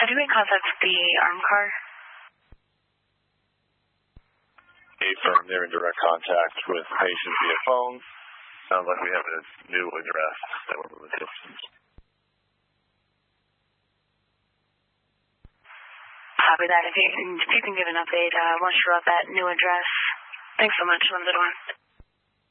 Have you made contact with the armed car? Affirm, they're in direct contact with patients via phone. Sounds like we have a new address that we're moving to. Copy that. If you can give an update once you're at that new address. Thanks so much, 101.